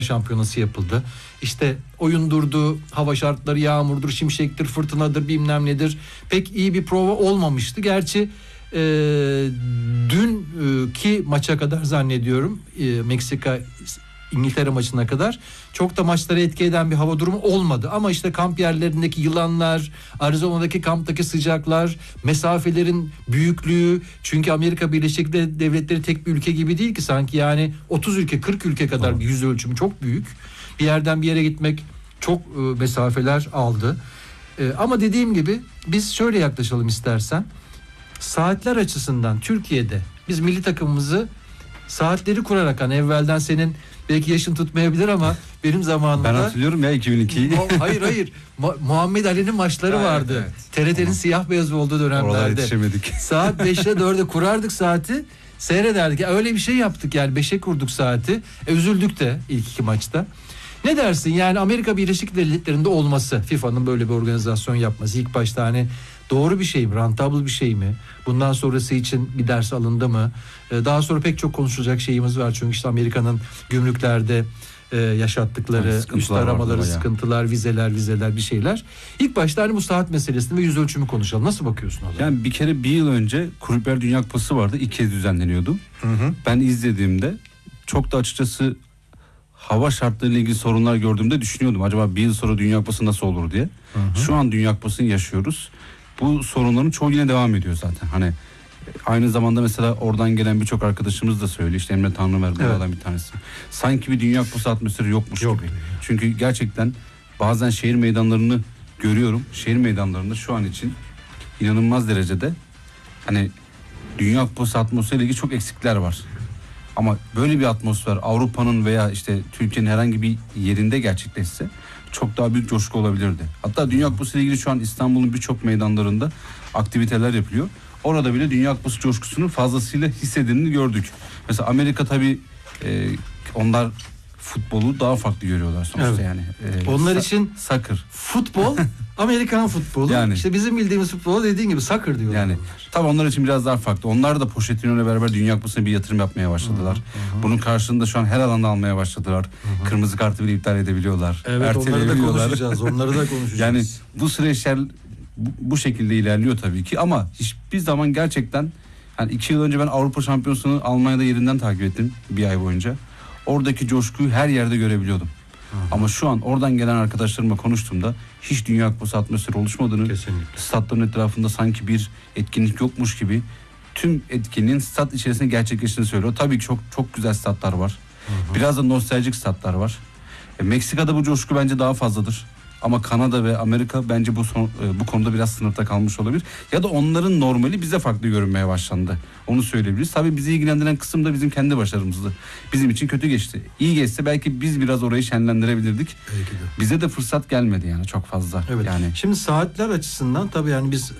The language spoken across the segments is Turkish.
Şampiyonası yapıldı. İşte oyun durdu, hava şartları yağmurdur, şimşektir, fırtınadır, bilmem nedir. Pek iyi bir prova olmamıştı. Gerçi dünkü maça kadar zannediyorum Meksika İngiltere maçına kadar çok da maçları etki eden bir hava durumu olmadı. Ama işte kamp yerlerindeki yılanlar, Arizona'daki kamptaki sıcaklar, mesafelerin büyüklüğü. Çünkü Amerika Birleşik Devletleri tek bir ülke gibi değil ki, sanki yani 30 ülke 40 ülke kadar bir yüz ölçümü çok büyük. Bir yerden bir yere gitmek çok mesafeler aldı. Ama dediğim gibi biz şöyle yaklaşalım istersen. Saatler açısından Türkiye'de biz milli takımımızı saatleri kurarak, hani evvelden senin belki yaşın tutmayabilir ama benim zamanımda... Ben hatırlıyorum ya 2002'yi. Hayır. Muhammed Ali'nin maçları vardı. Evet. TRT'nin siyah beyaz olduğu Oralara dönemlerde. yetişemedik. Saat 5'te 4'e kurardık saati. Seyrederdik. Öyle bir şey yaptık yani, 5'e kurduk saati. Üzüldük de ilk iki maçta. Ne dersin yani Amerika Birleşik Devletleri'nde olması, FIFA'nın böyle bir organizasyon yapması ilk başta hani doğru bir şey mi, rentable bir şey mi? Bundan sonrası için bir ders alındı mı? Daha sonra pek çok konuşulacak şeyimiz var. Çünkü işte Amerika'nın gümrüklerde yaşattıkları üst aramaları, sıkıntılar, vizeler bir şeyler. İlk başta hani bu saat meselesini ve yüz ölçümü konuşalım. Nasıl bakıyorsun ona? Yani bir kere bir yıl önce Kulüpler Dünya Kupası vardı. 2 kez düzenleniyordu. Hı. Ben izlediğimde çok da açıkçası hava şartlarıyla ilgili sorunlar gördüğümde düşünüyordum. Acaba bir yıl sonra Dünya Kupası nasıl olur diye. Hı. Şu an Dünya Kupası'nı yaşıyoruz. Bu sorunların çoğu yine devam ediyor zaten. Hani aynı zamanda mesela oradan gelen birçok arkadaşımız da söylüyor. İşte Emre Tanrıver bunlardan bir tanesi. Sanki bir Dünya Kupası atmosferi yokmuş gibi. Çünkü gerçekten bazen şehir meydanlarını görüyorum. Şehir meydanlarında şu an için inanılmaz derecede hani Dünya Kupası atmosferiyle ilgili çok eksikler var. Ama böyle bir atmosfer Avrupa'nın veya işte Türkiye'nin herhangi bir yerinde gerçekleşse çok daha büyük coşku olabilirdi. Hatta Dünya Kupası ile ilgili şu an İstanbul'un birçok meydanlarında aktiviteler yapılıyor. Orada bile Dünya Kupası coşkusunun fazlasıyla hissedildiğini gördük. Mesela Amerika tabii onlar futbolu daha farklı görüyorlar sonuçta, evet. Yani. Onlar için soccer. Futbol, Amerikan futbolu. Yani. İşte bizim bildiğimiz futbolu dediğin gibi soccer diyorlar. Yani tabii onlar için biraz daha farklı. Onlar da Pochettino ile beraber Dünya Kupası'na bir yatırım yapmaya başladılar. Hı. Bunun karşılığında şu an her alanda almaya başladılar. Hı. Kırmızı kartı bile iptal edebiliyorlar. Evet, onları da konuşacağız. Yani bu süreçler bu şekilde ilerliyor tabii ki ama hiçbir zaman gerçekten hani 2 yıl önce ben Avrupa Şampiyonası'nı Almanya'da yerinden takip ettim bir ay boyunca. Oradaki coşkuyu her yerde görebiliyordum. Aha. Ama şu an oradan gelen arkadaşlarımla konuştuğumda hiç Dünya Kupası atmosferi oluşmadığını, kesinlikle. Statların etrafında sanki bir etkinlik yokmuş gibi tüm etkinliğin stat içerisinde gerçekleştiğini söylüyor. Tabii ki çok güzel statlar var. Aha. Biraz da nostaljik statlar var. Meksika'da bu coşku bence daha fazladır. Ama Kanada ve Amerika bence bu konuda biraz sınıfta kalmış olabilir. Ya da onların normali bize farklı görünmeye başlandı. Onu söyleyebiliriz. Tabii bizi ilgilendiren kısım da bizim kendi başarımızdı. Bizim için kötü geçti. İyi geçse belki biz biraz orayı şenlendirebilirdik. Belki de. Bize de fırsat gelmedi yani çok fazla. Evet. Yani. Şimdi saatler açısından tabii yani biz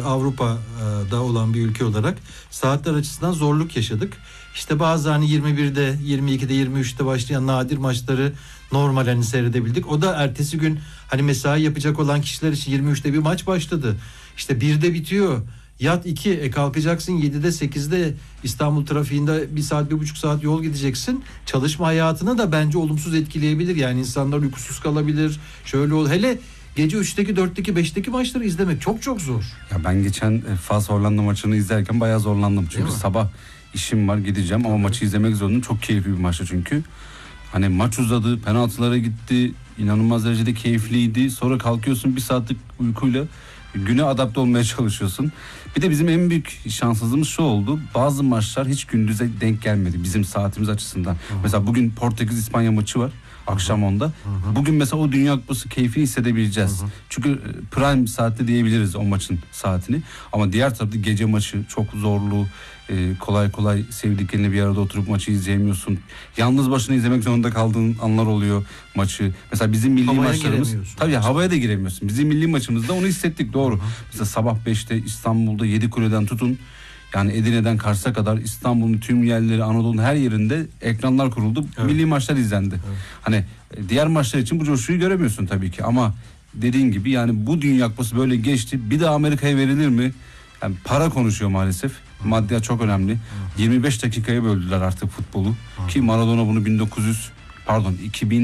Avrupa'da olan bir ülke olarak saatler açısından zorluk yaşadık. İşte bazı hani 21'de, 22'de, 23'te başlayan nadir maçları normal hani seyredebildik. O da ertesi gün hani mesai yapacak olan kişiler için 23'te bir maç başladı. İşte 1'de bitiyor. Yat 2, kalkacaksın 7'de 8'de İstanbul trafiğinde 1 saat 1,5 saat yol gideceksin. Çalışma hayatını da bence olumsuz etkileyebilir. Yani insanlar uykusuz kalabilir. Şöyle hele gece 3'teki 4'teki 5'teki maçları izlemek çok zor. Ya ben geçen Fas Hollanda maçını izlerken bayağı zorlandım. Çünkü sabah işim var, gideceğim ama maçı izlemek zorundayım. Çok keyifli bir maçtı çünkü. Hani maç uzadı, penaltılara gitti, inanılmaz derecede keyifliydi. Sonra kalkıyorsun 1 saatlik uykuyla güne adapte olmaya çalışıyorsun. Bir de bizim en büyük şanssızlığımız şu oldu. Bazı maçlar hiç gündüze denk gelmedi bizim saatimiz açısından. Hı-hı. Mesela bugün Portekiz-İspanya maçı var. Akşam 10'da. Hı-hı. Bugün mesela o Dünya Kupası keyfini hissedebileceğiz. Hı-hı. Çünkü prime saatte diyebiliriz o maçın saatini. Ama diğer tarafta gece maçı çok zorlu. Kolay sevdiklerine bir arada oturup maçı izleyemiyorsun. Yalnız başına izlemek zorunda kaldığın anlar oluyor maçı. Mesela bizim milli havaya maçlarımız tabii havaya da giremiyorsun. Bizim milli maçımızda onu hissettik, doğru. Hı-hı. Mesela sabah 5'te İstanbul'da Yedikule'den tutun yani Edirne'den Kars'a kadar İstanbul'un tüm yerleri, Anadolu'nun her yerinde ekranlar kuruldu. Evet. Milli maçlar izlendi. Evet. Hani diğer maçlar için bu coşkuyu göremiyorsun tabii ki ama dediğin gibi yani bu Dünya Kupası böyle geçti. Bir de Amerika'ya verilir mi? Yani para konuşuyor maalesef. Maddiyat çok önemli. 25 dakikaya böldüler artık futbolu. Ki Maradona bunu pardon 2000